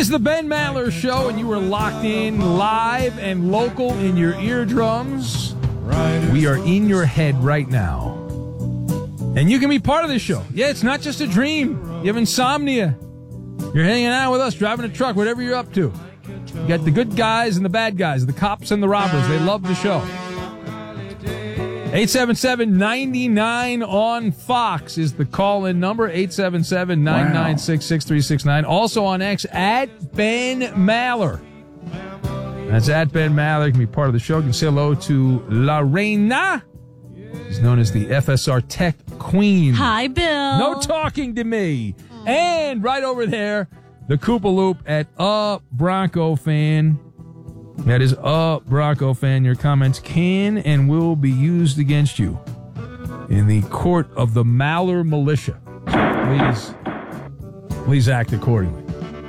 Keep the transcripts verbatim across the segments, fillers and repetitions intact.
is the Ben Maller Show, and you are locked in live and local in your eardrums. We are in your head right now. And you can be part of this show. Yeah, it's not just a dream. You have insomnia. You're hanging out with us, driving a truck, whatever you're up to. You got the good guys and the bad guys, the cops and the robbers. They love the show. eight seven seven, nine nine on Fox is the call-in number. eight seven seven, nine nine six, six three six nine. Also on X, at Ben Maller. That's at Ben Maller. You can be part of the show. You can say hello to Lorena. She's known as the F S R Tech Queen. Hi, Bill. No talking to me. And right over there, the Koopa Loop at a Bronco fan. That is a Bronco fan. Your comments can and will be used against you in the court of the Maller Militia. Please, please act accordingly.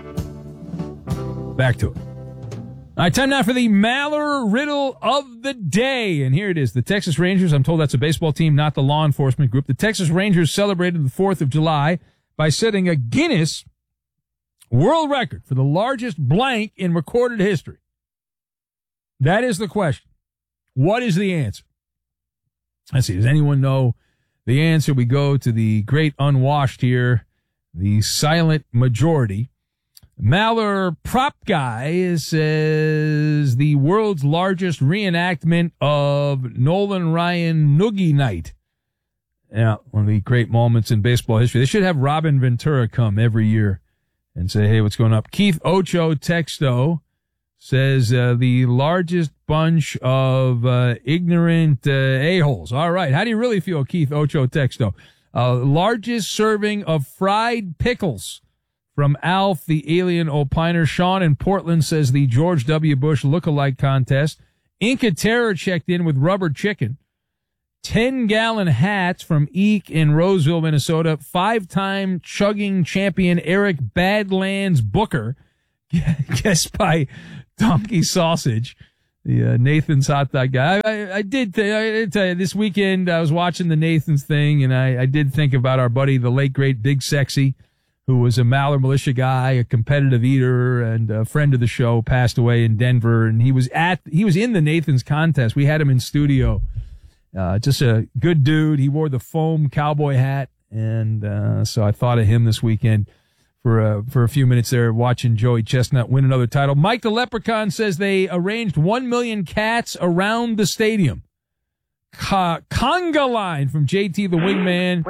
Back to it. All right, time now for the Maller Riddle of the Day. And here it is. The Texas Rangers, I'm told that's a baseball team, not the law enforcement group. The Texas Rangers celebrated the fourth of July by setting a Guinness World Record for the largest blank in recorded history. That is the question. What is the answer? Let's see. Does anyone know the answer? We go to the great unwashed here, the silent majority. Maller Prop Guy says the world's largest reenactment of Nolan Ryan Noogie Night. Yeah, one of the great moments in baseball history. They should have Robin Ventura come every year and say, hey, what's going up? Keith Ocho Texto says uh, the largest bunch of uh, ignorant uh, a-holes. All right. How do you really feel, Keith Ocho Texto? Uh, largest serving of fried pickles from Alf, the alien opiner. Sean in Portland says the George W. Bush lookalike contest. Inca Terror checked in with rubber chicken. ten-gallon hats from Eek in Roseville, Minnesota. Five-time chugging champion Eric Badlands Booker, guessed by Donkey Sausage, the uh, Nathan's hot dog guy. I, I, I did th- I did tell you, this weekend I was watching the Nathan's thing, and I, I did think about our buddy, the late, great Big Sexy, who was a Maller Militia guy, a competitive eater, and a friend of the show, passed away in Denver, and he was at he was in the Nathan's contest. We had him in studio. Uh, just a good dude. He wore the foam cowboy hat. And, uh, so I thought of him this weekend for, uh, for a few minutes there watching Joey Chestnut win another title. Mike the Leprechaun says they arranged one million cats around the stadium. Ka- conga line from J T the Wingman.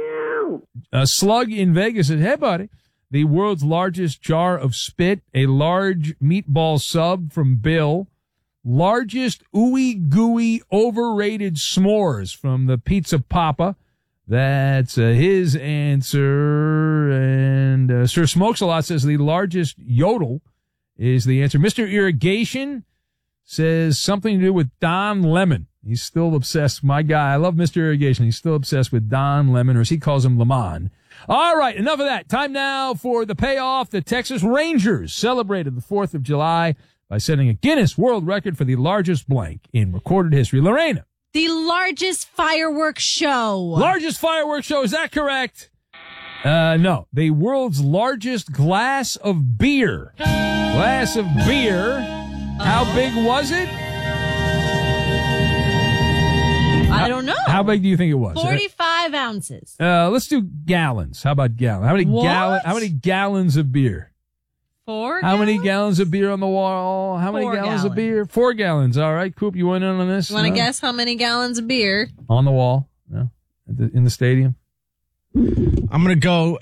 A Slug in Vegas says, hey buddy, the world's largest jar of spit, a large meatball sub from Bill. Largest ooey gooey overrated s'mores from the Pizza Papa. That's uh, his answer. And uh, Sir Smokes-A-Lot says the largest yodel is the answer. Mister Irrigation says something to do with Don Lemon. He's still obsessed. My guy, I love Mister Irrigation. He's still obsessed with Don Lemon, or as he calls him, Lemon. All right, enough of that. Time now for the payoff. The Texas Rangers celebrated the fourth of July by setting a Guinness World Record for the largest blank in recorded history. Lorena. The largest fireworks show. Largest fireworks show. Is that correct? Uh, no. The world's largest glass of beer. Glass of beer. How big was it? I don't know. How big do you think it was? forty-five ounces. Uh, let's do gallons. How about gallons? How many What? gallon? How many gallons of beer? Four How gallons? many gallons of beer on the wall? How many Four gallons of gallons. beer? Four gallons. All right, Coop, you went in on this? You want to No? guess how many gallons of beer? On the wall? No. At the, in the stadium? I'm going to go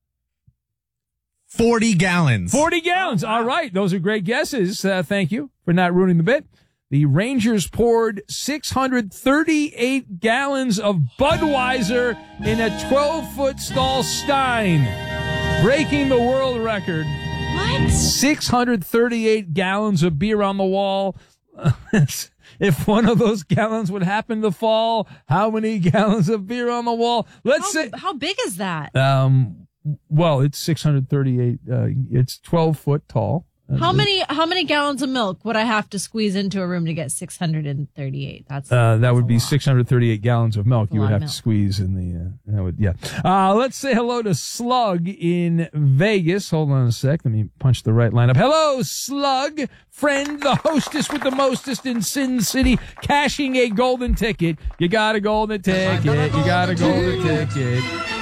forty gallons. forty gallons. All right. Those are great guesses. Uh, thank you for not ruining the bit. The Rangers poured six hundred thirty-eight gallons of Budweiser in a twelve-foot stall stein, breaking the world record. What? six hundred thirty-eight gallons of beer on the wall. If one of those gallons would happen to fall, how many gallons of beer on the wall? Let's How, say, how big is that? um, well, it's six hundred thirty-eight. Uh, it's twelve foot tall. How many how many gallons of milk would I have to squeeze into a room to get six hundred thirty-eight? That's Uh, that that's would a be lot. six hundred thirty-eight gallons of milk That's a you would lot have of to milk. squeeze in the, uh, that would, yeah. Uh, let's say hello to Slug in Vegas. Hold on a sec. Let me punch the right lineup. Hello, Slug, friend, the hostess with the mostest in Sin City, cashing a golden ticket. You got a golden ticket. You got a golden ticket.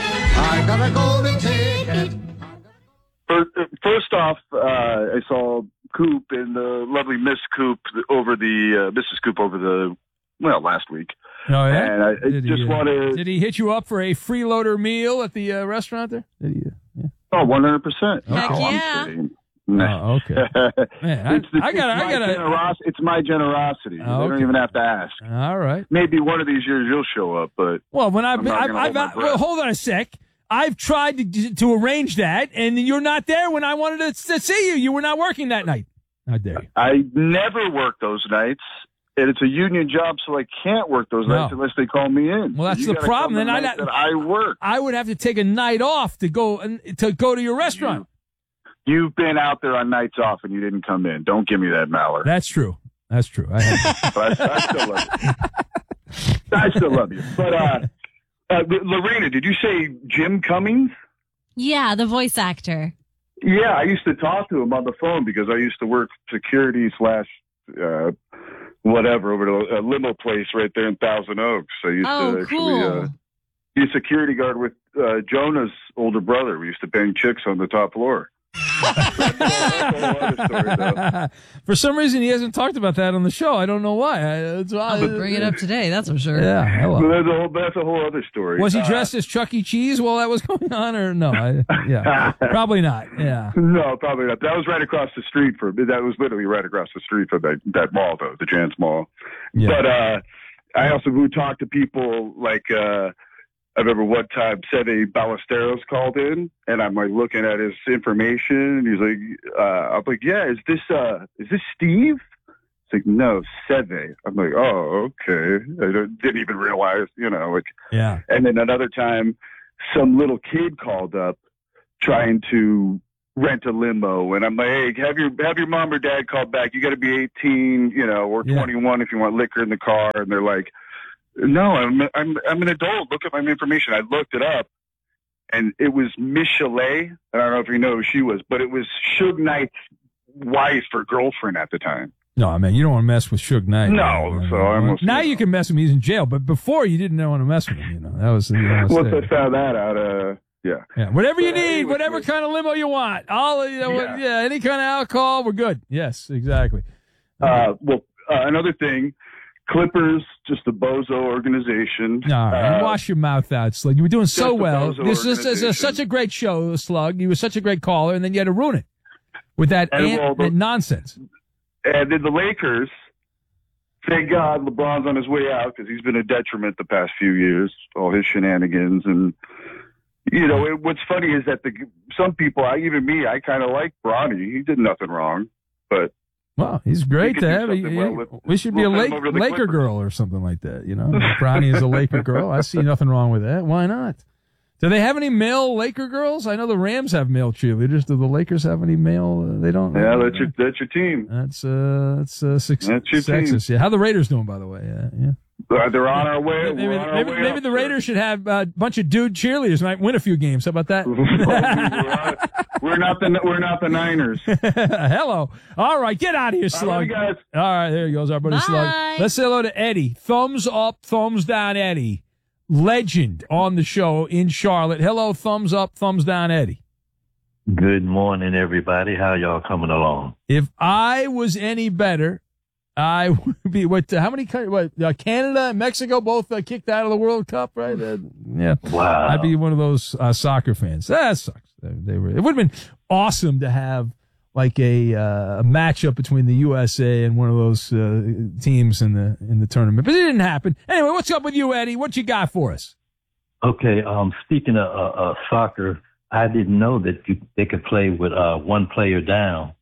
I got a golden ticket. First, first off, uh, I saw Coop and the lovely Miss Coop over the uh, Missus Coop over the well last week, Oh, yeah? and I, I Did just he, uh, want Did to. he hit you up for a freeloader meal at the uh, restaurant there? Did he? Uh, yeah. Oh, one hundred percent. Heck No, I'm yeah. kidding. Oh, okay. Man, I, it's, the, I gotta, it's I my gotta. generos- it's my generosity. Oh, They okay. don't even have to ask. All right. Maybe one of these years you'll show up, but Well, when I've, I'm not I've, gonna I've, hold my I've breath. well, hold on a sec. I've tried to to arrange that, and you're not there when I wanted to, to see you. You were not working that night. How dare you? I never work those nights. And it's a union job, so I can't work those No. nights unless they call me in. Well, that's You the gotta problem. come the Then I nights not- that I work. I would have to take a night off to go and to go to your restaurant. You've been out there on nights off and you didn't come in. Don't give me that, Maller. That's true. That's true. I have, But I, I still love you. I still love you. But uh, uh, Lorena, did you say Jim Cummings? Yeah, the voice actor. Yeah, I used to talk to him on the phone because I used to work security slash uh, whatever over the uh, limo place right there in Thousand Oaks. I used Oh, to actually cool. uh, be a security guard with uh, Jonah's older brother. We used to bang chicks on the top floor. That's a whole other story, though. For some reason, he hasn't talked about that on the show. I don't know why. I, it's, I'll bring it up today, that's for sure. Yeah. Well, Hello. that's a whole that's a whole other story. Was he Uh, dressed as Chuck E. Cheese while that was going on, or no? I, yeah, probably not. Yeah. No, probably not. That was right across the street from. That was literally right across the street from that that mall, though, the Jans Mall. Yeah. But uh, I also would talk to people like uh, I remember one time Seve Ballesteros called in, and I'm like looking at his information, and he's like, uh, I'm like, yeah, is this uh, is this Steve? It's like, no, Seve. I'm like, oh, okay. I don't- didn't even realize, you know, like. Yeah. And then another time, some little kid called up trying to rent a limo, and I'm like, hey, have your have your mom or dad call back. You got to be eighteen, you know, or Yeah. twenty-one if you want liquor in the car. And they're like, no, I'm I'm I'm an adult. Look at my information. I looked it up, and it was Miss Chalet. I don't know if you know who she was, but it was Suge Knight's wife or girlfriend at the time. No, man, you don't want to mess with Suge Knight. No, man. so I almost- now you can mess with him. He's in jail, but before you didn't want to mess with him. You know that was. You know, Once was I found that out, uh, yeah. yeah, whatever you But need, anyway, whatever wait. kind of limo you want. All you know, Yeah. yeah. any kind of alcohol, we're good. Yes, exactly. Uh, well, uh, another thing, Clippers, just a bozo organization. All right, Uh, wash your mouth out, Slug. You were doing so just a well. bozo This is, this is organization. such a great show, Slug. You were such a great caller, and then you had to ruin it with that, And, ant- well, the- that nonsense. And then the Lakers, thank God LeBron's on his way out because he's been a detriment the past few years, all his shenanigans. And, you know, it, what's funny is that the some people, I, even me, I kind of like Bronny. He did nothing wrong. But Well, he's great could to do have. something He- well with- we should be a we'll send Lake, him over to the Laker Clippers. girl or something like that. You know, Bronny is a Laker girl. I see nothing wrong with that. Why not? Do they have any male Laker girls? I know the Rams have male cheerleaders. Do the Lakers have any male? Uh, they don't. yeah, that's your that's your team. That's uh, that's uh, six, That's your team. sexist. Yeah, how the Raiders doing, by the way? Yeah, yeah. Uh, they're on our way. Maybe, We're on our maybe, way maybe up, the sir. Raiders should have a bunch of dude cheerleaders. Might win a few games. How about that? we're, not, we're not the we're not the Niners. Hello. All right, get out of here, I love Slug. you guys. All right, there he goes, our buddy Bye. Slug. Let's say hello to Eddie. Thumbs up, thumbs down, Eddie. Legend on the show in Charlotte. Hello, thumbs up, thumbs down, Eddie. Good morning, everybody. How y'all coming along? If I was any better, I would be. What? How many countries? What? Uh, Canada and Mexico both uh, kicked out of the World Cup, right? Uh, yeah. Wow. I'd be one of those uh, soccer fans. That sucks. They, they were. It would have been awesome to have like a, uh, a matchup between the U S A and one of those uh, teams in the in the tournament, but it didn't happen. Anyway, what's up with you, Eddie? What you got for us? Okay. Um, speaking of uh, uh, soccer, I didn't know that you, they could play with uh, one player down.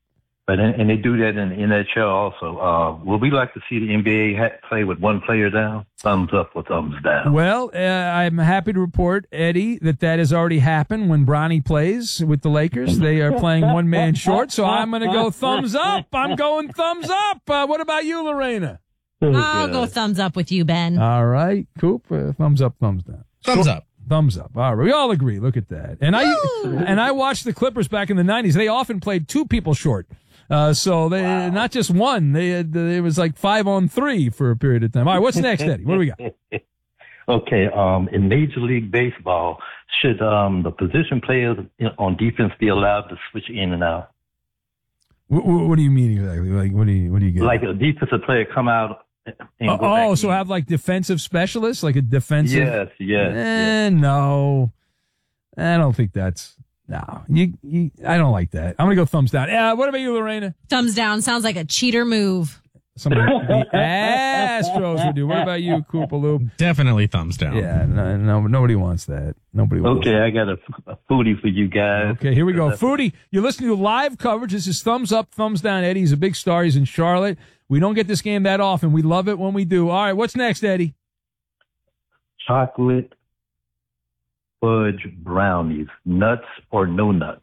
But and they do that in the N H L also. Uh, would we like to see the N B A ha- play with one player down? Thumbs up or thumbs down? Well, uh, I'm happy to report, Eddie, that that has already happened when Bronny plays with the Lakers. They are playing one man short, so I'm going to go thumbs up. I'm going thumbs up. Uh, what about you, Lorena? I'll go thumbs up with you, Ben. All right, Coop. Uh, thumbs up, thumbs down. Thumbs up. Thumbs up. All right, we all agree. Look at that. And I and I watched the Clippers back in the nineties. They often played two people short. Uh, so they wow. not just one. They had, it was like five on three for a period of time. All right, what's next, Eddie? What do we got? Okay, um, in Major League Baseball, should um, the position players on defense be allowed to switch in and out? What, what do you mean exactly? Like, what do you what do you get? Like a defensive player come out. And oh, go oh back so in. have like defensive specialists, like a defensive. Yes, yes. Eh, yes. No, I don't think that's. No, you, you. I don't like that. I'm gonna go thumbs down. Yeah. What about you, Lorena? Thumbs down. Sounds like a cheater move. Somebody, the Astros would do. What about you, Koopaloop? Definitely thumbs down. Yeah, no, no, nobody wants that. Nobody wants Okay, that. I got a, a foodie for you guys. Okay, here we go. Foodie, you're listening to live coverage. This is thumbs up, thumbs down. Eddie's a big star. He's in Charlotte. We don't get this game that often. We love it when we do. All right, what's next, Eddie? Chocolate fudge brownies, nuts or no nuts?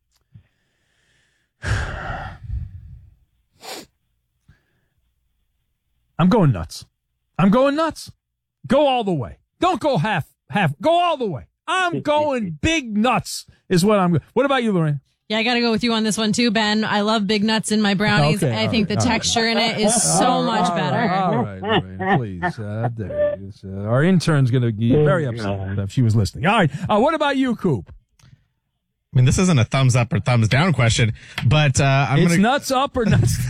I'm going nuts. I'm going nuts. Go all the way. Don't go half, half. Go all the way. I'm going big nuts is what I'm going. What about you, Lorraine? Yeah, I got to go with you on this one too, Ben. I love big nuts in my brownies. Okay, I think right, the texture right. in it is so all much right, better. All right, Lorraine, please. Uh, there it is. Uh, our intern's going to be very upset if she was listening. All right. Uh, what about you, Coop? I mean, this isn't a thumbs up or thumbs down question, but uh, I'm it's gonna nuts up or nuts.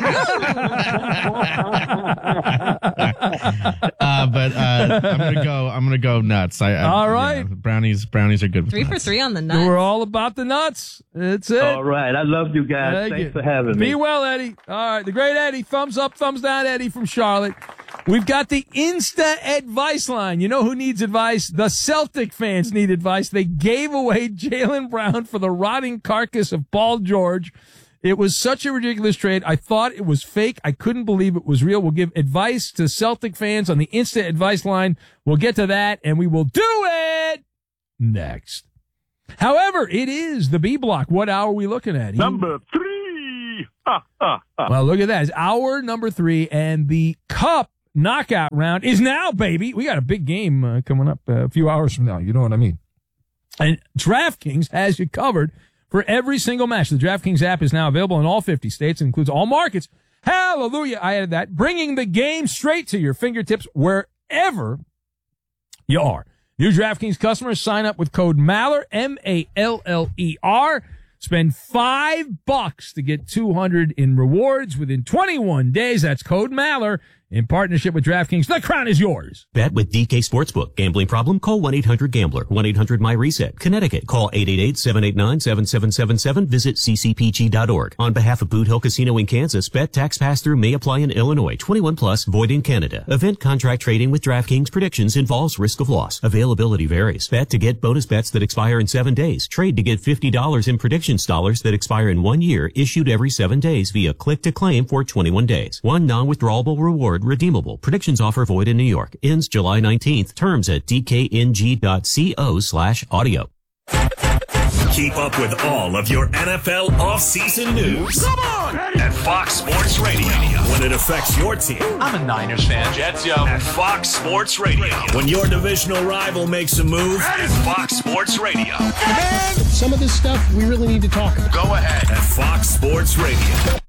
uh, but uh, I'm gonna go. I'm gonna go nuts. I, I, All right. yeah, brownies. Brownies are good. With Three for nuts. three on the nuts. We're all about the nuts. That's it. All right. I love you guys. Thank Thanks you. for having me. Be well, Eddie. All right. The great Eddie. Thumbs up, thumbs down, Eddie from Charlotte. We've got the Insta advice line. You know who needs advice? The Celtic fans need advice. They gave away Jaylen Brown for the rotting carcass of Paul George. It was such a ridiculous trade. I thought it was fake. I couldn't believe it was real. We'll give advice to Celtic fans on the Insta advice line. We'll get to that, and we will do it next. However, it is the B block. What hour are we looking at? Number three. Ha, ha, ha. Well, look at that. It's hour number three, and the Cup knockout round is now, baby. We got a big game uh, coming up uh, a few hours from now. You know what I mean? And DraftKings has you covered for every single match. The DraftKings app is now available in all fifty states and includes all markets. Hallelujah. I added that. Bringing the game straight to your fingertips wherever you are. New DraftKings customers sign up with code Maller, M A L L E R. Spend five bucks to get two hundred in rewards within twenty-one days. That's code Maller in partnership with DraftKings. The crown is yours. Bet with D K Sportsbook. Gambling problem? Call one eight hundred gambler. one eight hundred my reset. Connecticut. Call eight eight eight, seven eight nine, seven seven seven seven. Visit c c p g dot org. On behalf of Boot Hill Casino in Kansas, bet tax pass-through may apply in Illinois. twenty-one plus, void in Canada. Event contract trading with DraftKings predictions involves risk of loss. Availability varies. Bet to get bonus bets that expire in seven days. Trade to get fifty dollars in predictions dollars that expire in one year, issued every seven days via click to claim for twenty-one days. One non-withdrawable reward redeemable. Predictions offer void in New York. Ends July nineteenth. Terms at d k n g dot co slash audio. Keep up with all of your N F L offseason news. Come on! At Fox Sports Radio. When it affects your team. I'm a Niners fan. Jets, yo. At Fox Sports Radio. When your divisional rival makes a move. At Fox Sports Radio. Man, some of this stuff we really need to talk about. Go ahead. At Fox Sports Radio.